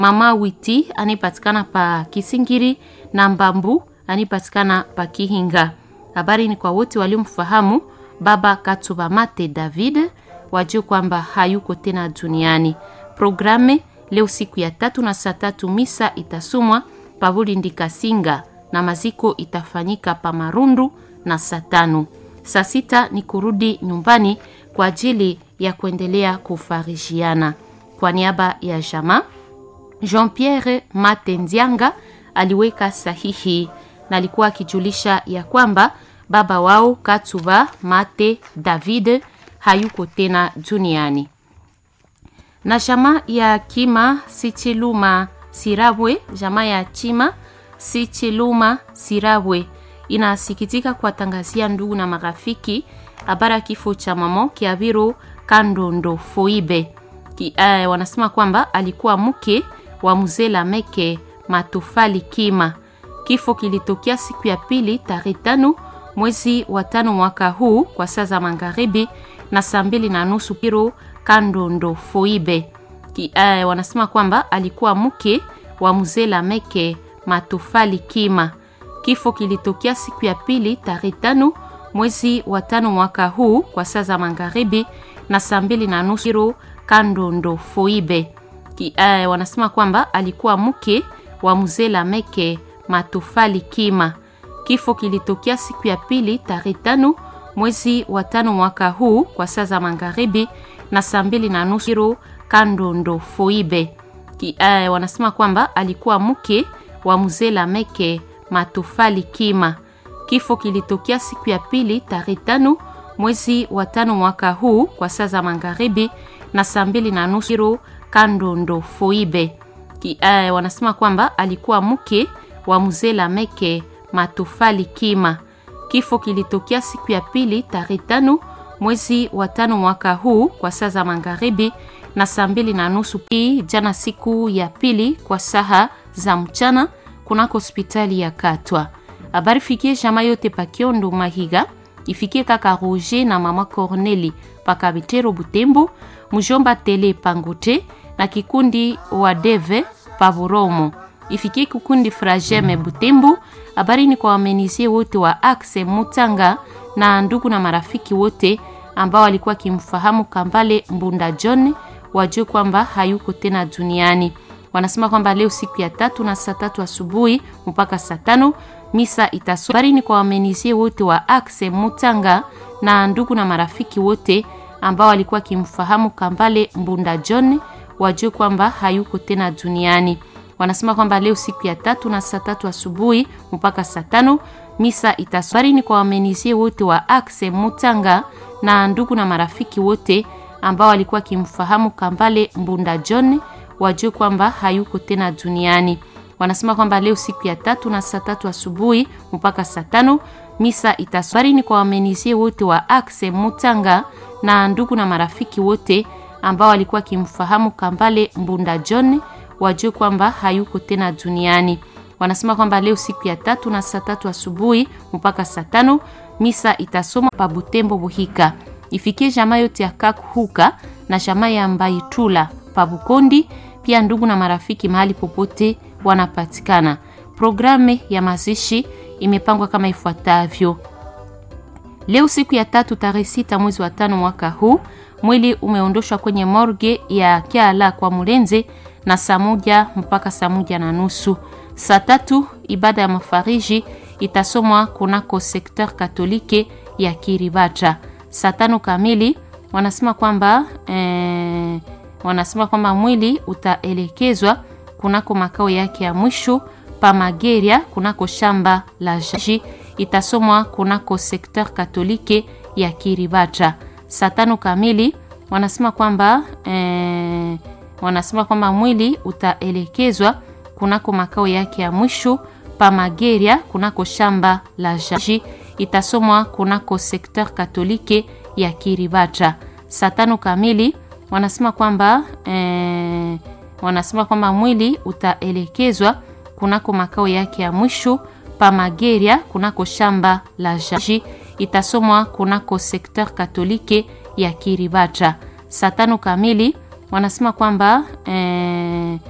Mama Witi anipatikana pa Kisingiri na Mbambu anipatikana pa Kihinga. Habari ni kwa wote waliomfahamu baba Katuba Mate David, wajue kwamba hayuko tena duniani. Programe leo siku ya 3 na saa 3 misa itasomwa pa Bulindi Kasinga na maziko itafanyika pa Marundu na saa 5. Saa 6 ni kurudi nyumbani kwa ajili ya kuendelea kufarijiana. Kwa niaba ya jamaa, Jean-Pierre Matenzianga aliweka sahihi na alikuwa akijulisha ya kwamba baba wao Katuba Mate David hayuko tena duniani. Na jamaa ya Kima Sichiluma Sirabwe, jamaa ya Chima Sichiluma Sirabwe inasikitika kuwatangazia ndugu na marafiki habari kifo cha mama Kiabiru Kandondo Foibe. Wanasema kwamba alikuwa mke wa mzee Lameke Matofali Kima. Kifo kilitokea siku ya pili tarehe 5 mwezi wa 5 mwaka huu kwa saa za magharibi na saa 2:30 Piro Kandondo Foibe. Wanasema kwamba alikuwa mke wa mzee Lameke Matofali Kima. Kifo kilitokea siku ya pili tarehe 5 mwezi wa 5 mwaka huu kwa saa za magharibi na saa 2:30 Piro Kandondo Foibe. Wanasema kwamba alikuwa mke wa mzee Lameke Matofali Kima. Kifo kilitokea siku ya pili tarehe 5 mwezi wa 5 mwaka huu kwa saa za magharibi na saa 2:30 Piro Kandondo Foibe. Wanasema kwamba alikuwa mke wa mzee Lameke Matofali Kima. Kifo kilitokea siku ya pili tarehe 5 mwezi wa 5 mwaka huu kwa saa za magharibi na saa 2:30 Piro Kandondo Foibe. Wanasema kwamba alikuwa mke wa mzee Lameke Matofali Kima. Kifo kilitokea siku ya pili tarehe 5 mwezi wa 5 mwaka huu kwa saa za magharibi na saa 2:30 jana siku ya pili kwa saa za mchana kunako hospitali ya Katwa. Habari fikie jamaa yote pa Kiondo Mahiga, ifikie kaka Roger na mama Corneli pa Kabitero Butembo, mjomba Tele Pangote na kikundi wa Deve pa Buromo. Ifikie kikundi Frageme Butembo. Habari ni kwa wamenizie wote wa Axe Mutanga na ndugu na marafiki wote ambao walikuwa kimfahamu Kambale Mbunda John, wajue kwamba hayuko tena duniani. Wanasema kwamba leo siku ya 3 na saa 3 asubuhi mpaka saa 5 misa itasomwa. Habari ni kwa wamenizie wote wa Axe Mutanga na ndugu na marafiki wote ambao walikuwa kimfahamu Kambale Mbunda John, wajue kwamba hayuko tena duniani. Wanasema kwamba leo siku ya 3 na saa 3 asubuhi mpaka saa 5 misa itasomwa. Habari ni kwa wamenizie wote wa Axe Mutanga na ndugu na marafiki wote ambao walikuwa kimfahamu Kambale Mbunda John, wajue kwamba hayuko tena duniani. Wanasema kwamba leo siku ya 3 na saa 3 asubuhi mpaka saa 5 misa itasomwa. Habari ni kwa wamenizie wote wa Axe Mutanga na ndugu na marafiki wote ambao walikuwa kimfahamu Kambale Mbunda John, wajue kwamba hayuko tena duniani. Wanasema kwamba leo siku ya 3 na saa 3 asubuhi mpaka saa 5 misa itasomwa pa Butembo Buhika. Ifikie jamaa yote ya Kakuhuka na jamaa ya Mbaitula pa Bukondi, pia ndugu na marafiki mahali popote wanapatikana. Programe ya mazishi imepangwa kama ifuatavyo. Leo siku ya 3 tarehe 6 mwezi wa 5 mwaka huu, mwili umeondoshwa kwenye morgue ya Kiala kwa Mulenze na saa 1 mpaka saa 1:30. Saa 3 ibada ya mafariji itasomwa kunako sekteur katolike ya Kiribata. Saa 5 kamili wanasema kwamba mwili utaelekezwa kunako makao yake ya mwisho pa Mageria kunako shamba la jaji, itasomwa kunako sekteur katolike ya Kiribata. Saa 5 kamili wanasema kwamba mwili utaelekezwa kunako makao yake ya mwisho pa Mageria kunako shamba la jaji, itasomwa kunako sekteur katolike ya Kiribata. Saa 5 kamili wanasema kwamba mwili utaelekezwa kunako makao yake ya mwisho pa Mageria kunako shamba la jaji, itasomwa kunako sekteur katolike ya Kiribata. Saa 5 kamili wanasema kwamba